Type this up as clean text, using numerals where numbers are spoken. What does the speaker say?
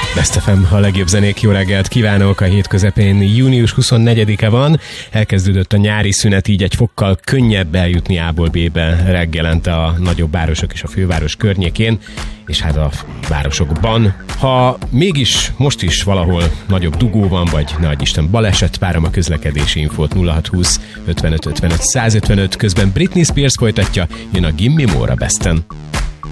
Best FM, a legjobb zenék, jó reggelt kívánok! A hét közepén június 24-e van, elkezdődött a nyári szünet, így egy fokkal könnyebb eljutni A-ból B-be reggelente a nagyobb városok és a főváros környékén, és hát a városokban. Ha mégis most is valahol nagyobb dugó van, vagy ne adj Isten baleset, várom a közlekedési infót 0620 55 55 155, közben Britney Spears folytatja, jön a Gimme More a Besten.